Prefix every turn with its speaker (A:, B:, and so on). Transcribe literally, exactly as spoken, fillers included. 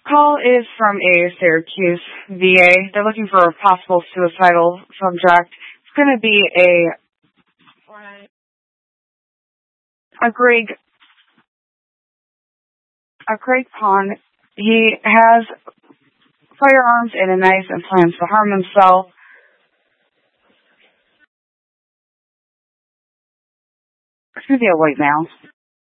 A: Call is from a Syracuse V A. They're looking for a possible suicidal subject. It's going to be a a Greg a Greg Pond. He has firearms and a knife and plans to harm himself. It's going to be a white male.